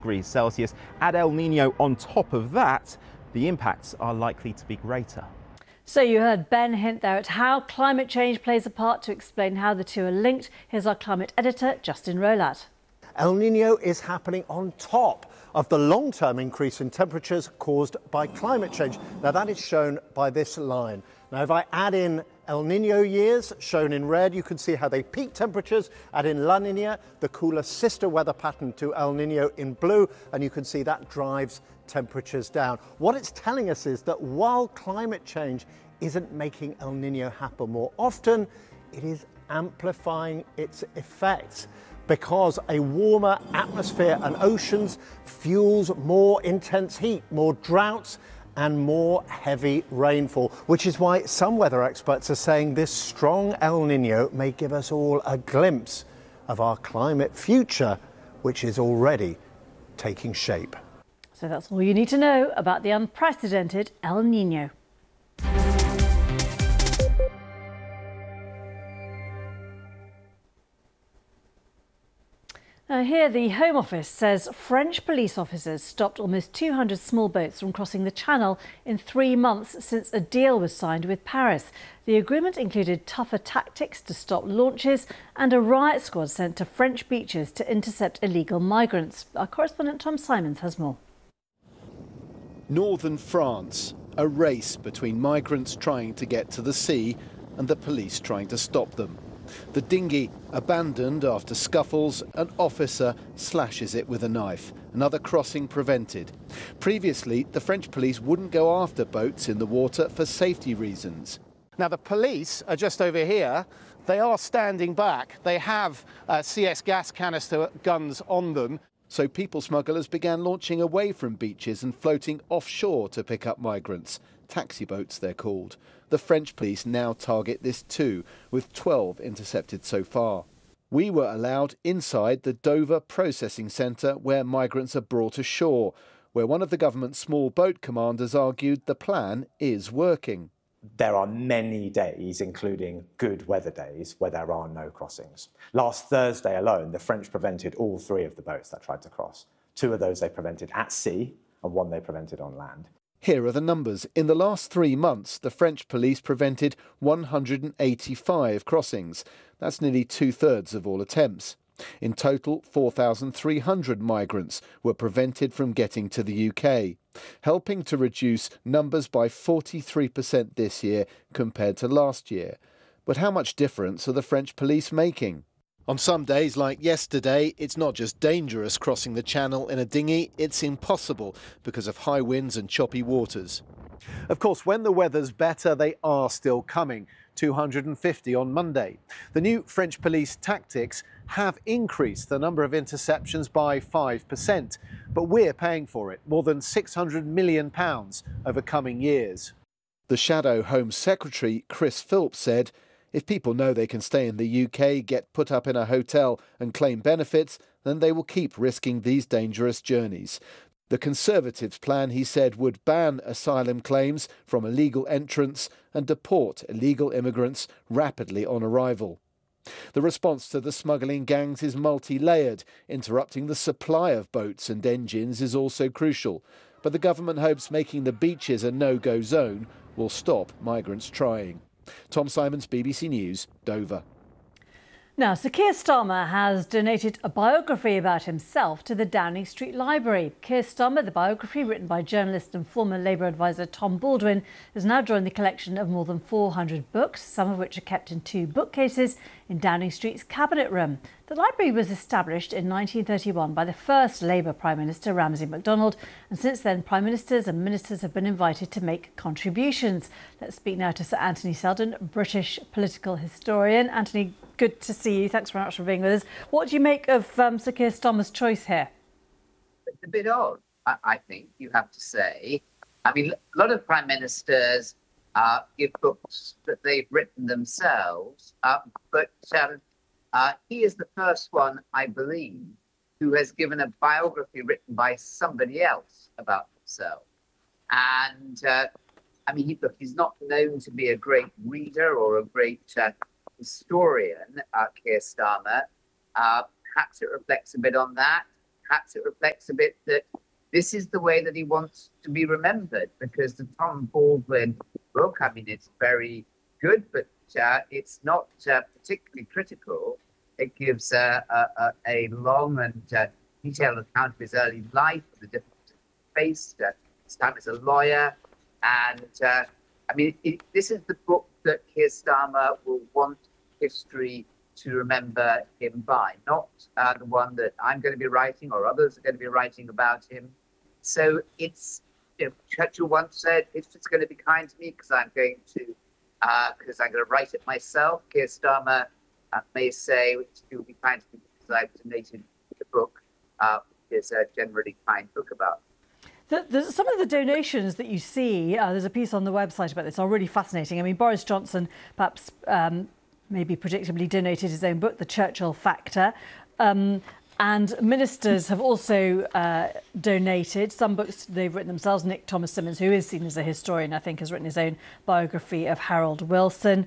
degrees Celsius. Add El Nino on top of that, the impacts are likely to be greater. So you heard Ben hint there at how climate change plays a part. To explain how the two are linked, here's our climate editor, Justin Rolat. El Nino is happening on top of the long-term increase in temperatures caused by climate change. Now that is shown by this line. Now if I add in El Nino years, shown in red, you can see how they peak temperatures. Add in La Nina, the cooler sister weather pattern to El Nino, in blue, and you can see that drives temperatures down. What it's telling us is that while climate change isn't making El Nino happen more often, it is amplifying its effects, because a warmer atmosphere and oceans fuels more intense heat, more droughts and more heavy rainfall, which is why some weather experts are saying this strong El Nino may give us all a glimpse of our climate future, which is already taking shape. So that's all you need to know about the unprecedented El Nino. Here, the Home Office says French police officers stopped almost 200 small boats from crossing the Channel in 3 months since a deal was signed with Paris. The agreement included tougher tactics to stop launches and a riot squad sent to French beaches to intercept illegal migrants. Our correspondent Tom Simons has more. Northern France, a race between migrants trying to get to the sea and the police trying to stop them. The dinghy abandoned after scuffles, an officer slashes it with a knife. Another crossing prevented. Previously, the French police wouldn't go after boats in the water for safety reasons. Now the police are just over here. They are standing back. They have CS gas canister guns on them. So people smugglers began launching away from beaches and floating offshore to pick up migrants. Taxi boats, they're called. The French police now target this too, with 12 intercepted so far. We were allowed inside the Dover processing centre where migrants are brought ashore, where one of the government's small boat commanders argued the plan is working. There are many days, including good weather days, where there are no crossings. Last Thursday alone, the French prevented all 3 of the boats that tried to cross. 2 of those they prevented at sea and 1 they prevented on land. Here are the numbers. In the last 3 months, the French police prevented 185 crossings. That's nearly 2/3 of all attempts. In total, 4,300 migrants were prevented from getting to the UK, helping to reduce numbers by 43% this year compared to last year. But how much difference are the French police making? On some days, like yesterday, it's not just dangerous crossing the Channel in a dinghy, it's impossible because of high winds and choppy waters. Of course, when the weather's better, they are still coming. 250 on Monday. The new French police tactics have increased the number of interceptions by 5%, but we're paying for it, more than £600 million over coming years. The Shadow Home Secretary, Chris Philp, said, if people know they can stay in the UK, get put up in a hotel and claim benefits, then they will keep risking these dangerous journeys. The Conservatives' plan, he said, would ban asylum claims from illegal entrants and deport illegal immigrants rapidly on arrival. The response to the smuggling gangs is multi-layered. Interrupting the supply of boats and engines is also crucial. But the government hopes making the beaches a no-go zone will stop migrants trying. Tom Simons, BBC News, Dover. Now, Sir Keir Starmer has donated a biography about himself to the Downing Street Library. Keir Starmer, the biography written by journalist and former Labour advisor Tom Baldwin, has now joined the collection of more than 400 books, some of which are kept in 2 bookcases in Downing Street's Cabinet Room. The library was established in 1931 by the first Labour Prime Minister, Ramsay MacDonald, and since then Prime Ministers and Ministers have been invited to make contributions. Let's speak now to Sir Anthony Seldon, British political historian. Anthony, good to see you. Thanks very much for being with us. What do you make of Sir Keir Starmer's choice here? It's a bit odd, I think, you have to say. I mean, a lot of Prime Ministers give books that they've written themselves, but he is the first one, I believe, who has given a biography written by somebody else about himself. And, I mean, he's not known to be a great reader or a great historian, Keir Starmer. Perhaps it reflects a bit on that. perhaps it reflects a bit that this is the way that he wants to be remembered, because the Tom Baldwin book, I mean, it's very good, but it's not particularly critical. It gives a long and detailed account of his early life, the difficulties he faced, his time as a lawyer. And I mean, this is the book that Keir Starmer will want history to remember him by, not the one that I'm going to be writing or others are going to be writing about him. So it's, Churchill once said, it's just going to be kind to me because I'm going to write it myself. Keir Starmer may say it will be kind to me because I've donated the book, which is a generally kind book about. Some of the donations that you see, there's a piece on the website about this, are really fascinating. I mean, Boris Johnson perhaps maybe predictably donated his own book, The Churchill Factor. And ministers have also donated some books they've written themselves. Nick Thomas Symonds, who is seen as a historian, I think, has written his own biography of Harold Wilson.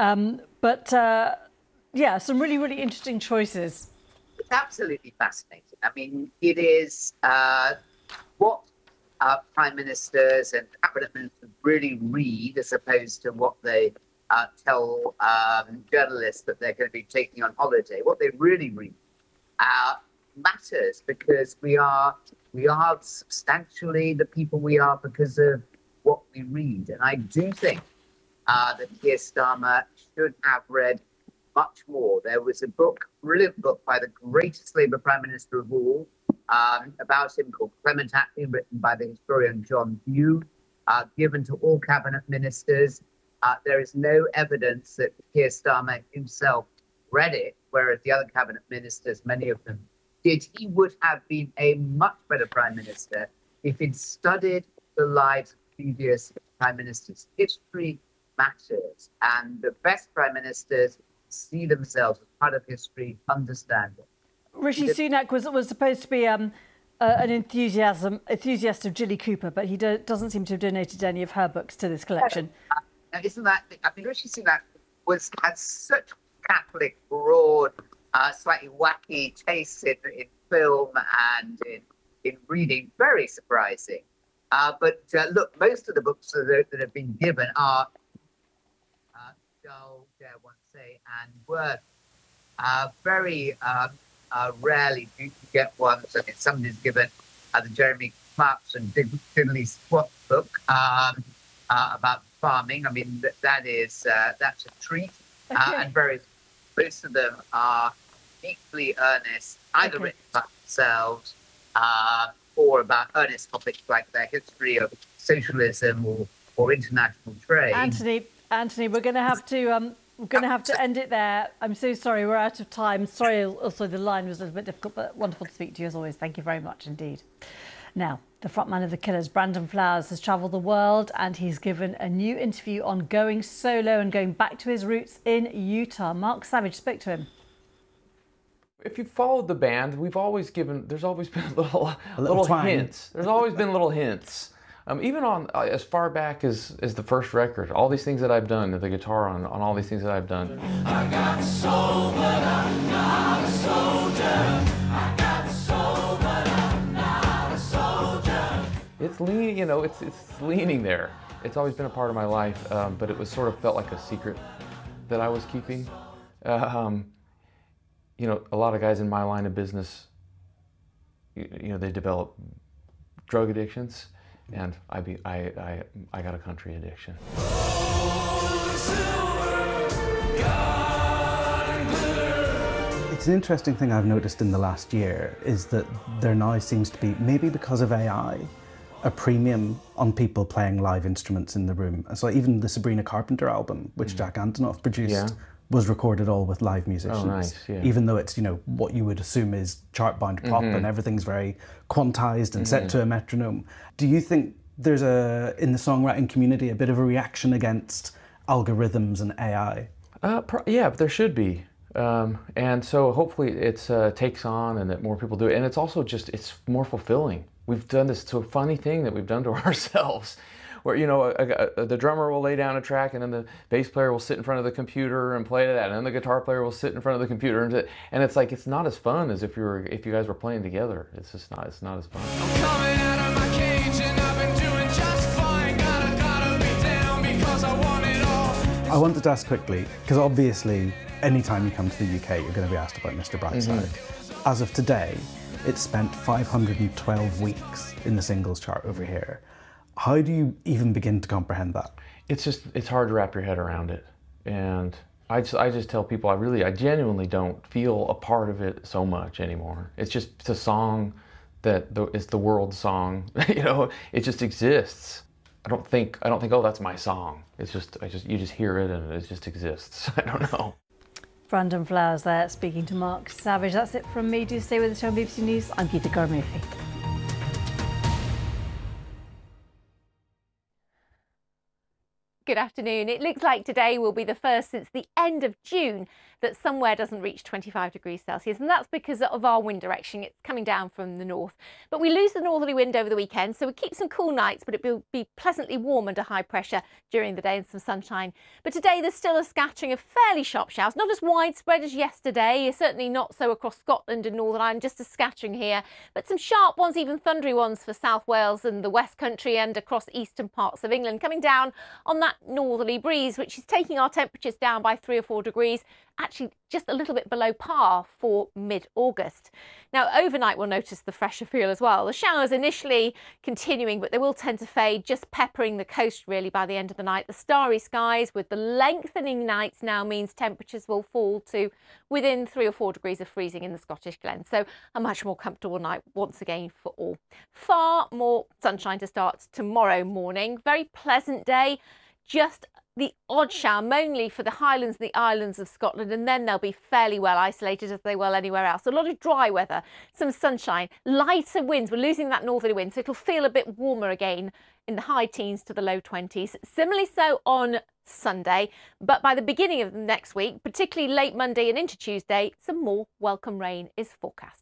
Yeah, some really, really interesting choices. It's absolutely fascinating. I mean, it is what prime ministers and cabinet ministers really read, as opposed to what they tell journalists that they're going to be taking on holiday. What they really read matters, because we are substantially the people we are because of what we read. And I do think that Keir Starmer should have read much more. There was a book, brilliant book by the greatest Labour Prime Minister of all, about him, called Clement Attlee, written by the historian John Hugh, given to all cabinet ministers. There is no evidence that Keir Starmer himself read it, whereas the other cabinet ministers, many of them, did. He would have been a much better prime minister if he'd studied the lives of previous prime ministers. History matters, and the best prime ministers see themselves as part of history, understand it. Rishi Sunak was supposed to be an enthusiast of Jilly Cooper, but he doesn't seem to have donated any of her books to this collection. Isn't that? I mean, Rishi Sunak had such Catholic, broad, slightly wacky tastes in film and in reading. Very surprising. But look, most of the books that have been given are dull, dare one say, and worth. Very rarely do you get ones. I mean, somebody's given the Jeremy Clarkson Diddley Squat book about farming. I mean, that's a treat. And most of them are deeply earnest, either written by themselves or about earnest topics like their history of socialism or international trade. Anthony, we're going to have to end it there. I'm so sorry, we're out of time. Sorry, also the line was a little bit difficult, but wonderful to speak to you as always. Thank you very much indeed. Now, the frontman of the Killers, Brandon Flowers, has travelled the world, and he's given a new interview on going solo and going back to his roots in Utah. Mark Savage spoke to him. If you followed the band, there's always been little hints. There's always been little hints. Even on as far back as the first record, all these things that I've done, the guitar on all these things that I've done. I got soul, but I'm not a soldier. I got soul, but I'm not a soldier. It's leaning, it's leaning there. It's always been a part of my life, but it was sort of felt like a secret that I was keeping. A lot of guys in my line of business, they develop drug addictions. And I got a country addiction. It's an interesting thing I've noticed in the last year is that there now seems to be, maybe because of AI, a premium on people playing live instruments in the room. So even the Sabrina Carpenter album, which Jack Antonoff produced, was recorded all with live musicians. Oh, nice, yeah. Even though it's, what you would assume is chart-bound pop and everything's very quantized and set to a metronome. Do you think there's in the songwriting community, a bit of a reaction against algorithms and AI? Yeah, but there should be. And so hopefully it takes on and that more people do it. And it's also it's more fulfilling. We've done this, it's a funny thing that we've done to ourselves. where, you know, the drummer will lay down a track and then the bass player will sit in front of the computer and play that, and then the guitar player will sit in front of the computer, and it's like, it's not as fun as if you guys were playing together. It's just not, it's not as fun. I'm coming out of my cage and I've been doing just fine. Gotta be down because I want it all. I wanted to ask quickly, because obviously anytime you come to the UK, you're going to be asked about Mr. Brightside. As of today, it's spent 512 weeks in the singles chart over here. How do you even begin to comprehend that? It's hard to wrap your head around it. And I just tell people, I genuinely don't feel a part of it so much anymore. It's a song that it's the world song. You know, it just exists. I don't think, oh, that's my song. It's just, you just hear it and it just exists. I don't know. Brandon Flowers there speaking to Mark Savage. That's it from me. Do stay with us on BBC News. I'm Geeta Garmurthy. Good afternoon. It looks like today will be the first since the end of June that somewhere doesn't reach 25 degrees Celsius, and that's because of our wind direction. It's coming down from the north. But we lose the northerly wind over the weekend, so we keep some cool nights, but it will be pleasantly warm under high pressure during the day and some sunshine. But today there's still a scattering of fairly sharp showers, not as widespread as yesterday, certainly not so across Scotland and Northern Ireland, just a scattering here, but some sharp ones, even thundery ones for South Wales and the West Country and across eastern parts of England, coming down on that northerly breeze, which is taking our temperatures down by 3 or 4 degrees, actually just a little bit below par for mid-August. Now, overnight we'll notice the fresher feel as well. The showers initially continuing, but they will tend to fade, just peppering the coast really by the end of the night. The starry skies with the lengthening nights now means temperatures will fall to within 3 or 4 degrees of freezing in the Scottish Glens. So a much more comfortable night once again for all. Far more sunshine to start tomorrow morning. Very pleasant day. Just the odd shower, mainly for the Highlands and the islands of Scotland, and then they'll be fairly well isolated as they will anywhere else. A lot of dry weather, some sunshine, lighter winds. We're losing that northerly wind, so it'll feel a bit warmer again in the high teens to the low 20s. Similarly so on Sunday, but by the beginning of next week, particularly late Monday and into Tuesday, some more welcome rain is forecast.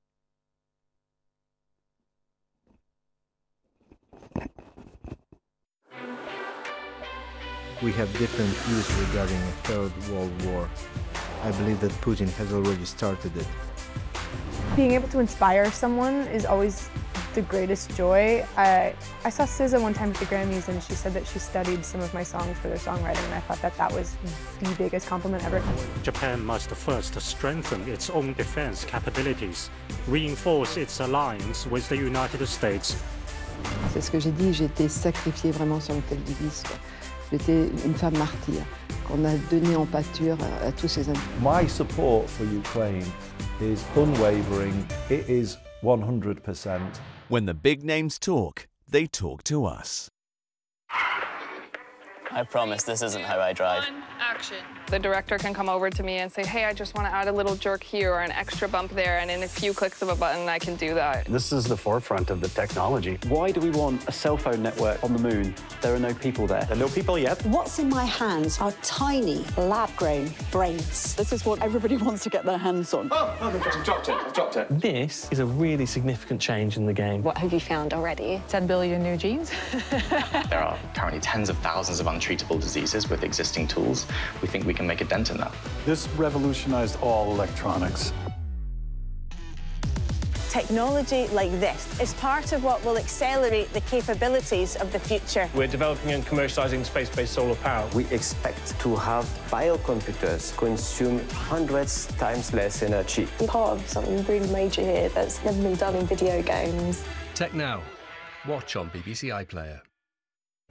We have different views regarding a third world war. I believe that Putin has already started it. Being able to inspire someone is always the greatest joy. I saw SZA one time at the Grammys, and she said that she studied some of my songs for their songwriting, and I thought that that was the biggest compliment ever. Japan must first strengthen its own defense capabilities, reinforce its alliance with the United States. C'est ce que j'ai dit, j'ai été sacrifiée vraiment sur l'autel du disque. J'étais une femme martyre qu'on a donnée en pâture à tous ces amis. My support for Ukraine is unwavering. It is 100%. When the big names talk, they talk to us. I promise this isn't how I drive. Action. The director can come over to me and say, hey, I just want to add a little jerk here or an extra bump there, and in a few clicks of a button, I can do that. This is the forefront of the technology. Why do we want a cell phone network on the moon? There are no people there. There are no people yet. What's in my hands are tiny, lab-grown brains. This is what everybody wants to get their hands on. Oh, I've dropped it. This is a really significant change in the game. What have you found already? 10 billion new genes. There are currently tens of thousands of untreatable diseases with existing tools. We think we can make a dent in that. This revolutionized all electronics. Technology like this is part of what will accelerate the capabilities of the future. We're developing and commercializing space-based solar power. We expect to have biocomputers consume hundreds times less energy. I'm part of something really major here that's never been done in video games. Tech Now. Watch on BBC iPlayer.